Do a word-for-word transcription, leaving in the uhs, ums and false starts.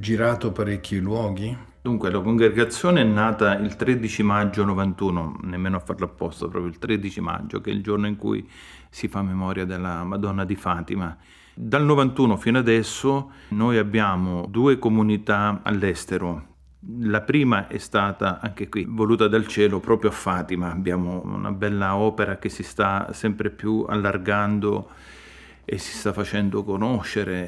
girato parecchi luoghi? Dunque, la congregazione è nata il tredici maggio novantuno, nemmeno a farlo apposta, proprio il tredici maggio, che è il giorno in cui si fa memoria della Madonna di Fatima. Dal novantuno fino adesso noi abbiamo due comunità all'estero. La prima è stata, anche qui, voluta dal cielo proprio a Fatima. Abbiamo una bella opera che si sta sempre più allargando e si sta facendo conoscere.